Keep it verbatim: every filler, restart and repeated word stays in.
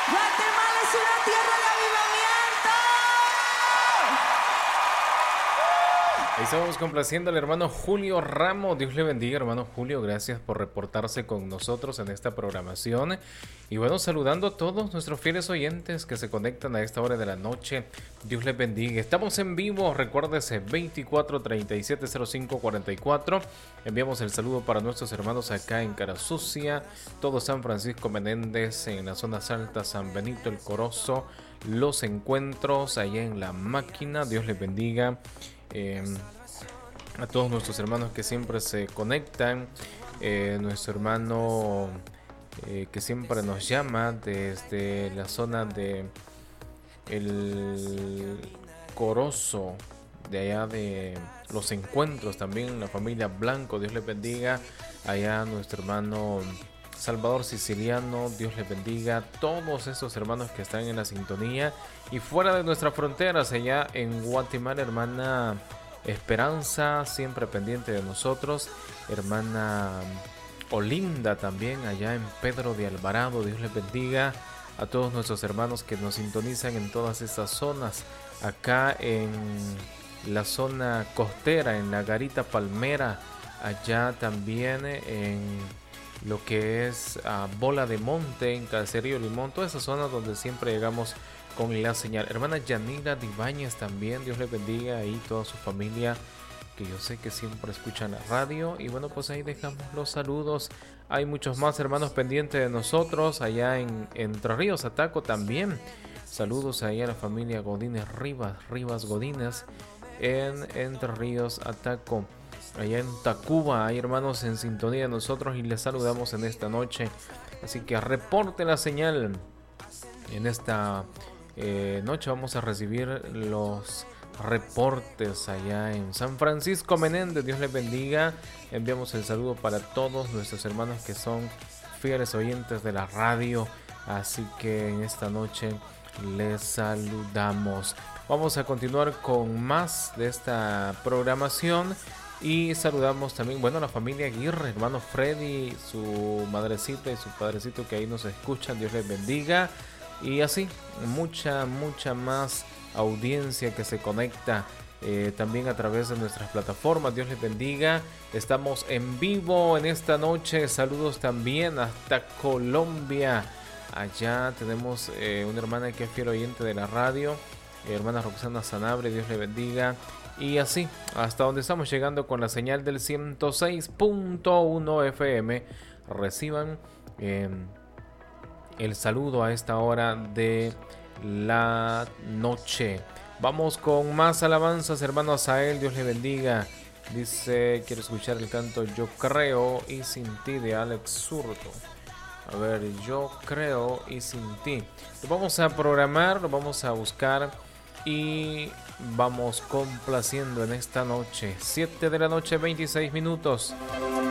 Guatemala es una tierra de avivamiento. Ahí estamos complaciendo al hermano Julio Ramos. Dios le bendiga, hermano Julio. Gracias por reportarse con nosotros en esta programación. Y bueno, saludando a todos nuestros fieles oyentes que se conectan a esta hora de la noche. Dios les bendiga. Estamos en vivo, recuérdese, veinticuatro treinta y siete cero cinco cuarenta y cuatro. Enviamos el saludo para nuestros hermanos acá en Cara Sucia, todo San Francisco Menéndez, en la zona alta, San Benito el Corozo, Los Encuentros, allá en La Máquina. Dios les bendiga. Eh, a todos nuestros hermanos que siempre se conectan, eh, nuestro hermano eh, que siempre nos llama desde la zona de el Corozo, de allá de Los Encuentros, también la familia Blanco, Dios les bendiga. Allá nuestro hermano Salvador Siciliano, Dios les bendiga. Todos estos hermanos que están en la sintonía y fuera de nuestras fronteras, allá en Guatemala, hermana Esperanza, siempre pendiente de nosotros. Hermana Olinda también, allá en Pedro de Alvarado, Dios les bendiga. A todos nuestros hermanos que nos sintonizan en todas estas zonas. Acá en la zona costera, en la Garita Palmera. Allá también en lo que es uh, Bola de Monte, en Caserío Limón. Toda esa zona donde siempre llegamos con la señal. Hermana Yanira Dibañez también, Dios les bendiga, ahí toda su familia, que yo sé que siempre escuchan la radio. Y bueno, pues ahí dejamos los saludos. Hay muchos más hermanos pendientes de nosotros, allá en Entre Ríos, Ataco también. Saludos ahí a la familia Godínez Rivas, Rivas Godínez, en Entre Ríos, Ataco. Allá en Tacuba hay hermanos en sintonía de nosotros y les saludamos en esta noche. Así que reporte la señal. En esta eh, noche vamos a recibir los reportes allá en San Francisco Menéndez. Dios les bendiga. Enviamos el saludo para todos nuestros hermanos que son fieles oyentes de la radio. Así que en esta noche les saludamos. Vamos a continuar con más de esta programación. Y saludamos también, bueno, a la familia Aguirre, hermano Freddy, su madrecita y su padrecito que ahí nos escuchan. Dios les bendiga. Y así, mucha, mucha más audiencia que se conecta eh, también a través de nuestras plataformas. Dios les bendiga. Estamos en vivo en esta noche. Saludos también hasta Colombia. Allá tenemos eh, una hermana que es fiel oyente de la radio, eh, hermana Roxana Sanabria. Dios les bendiga. Y así, hasta donde estamos llegando con la señal del ciento seis punto uno F M. Reciban eh, el saludo a esta hora de la noche. Vamos con más alabanzas, hermano Asael. Dios le bendiga. Dice, quiero escuchar el canto Yo Creo y Sin Ti de Alex Zurdo. A ver, Yo Creo y Sin Ti. Lo vamos a programar, lo vamos a buscar y vamos complaciendo en esta noche. siete de la noche, veintiséis minutos.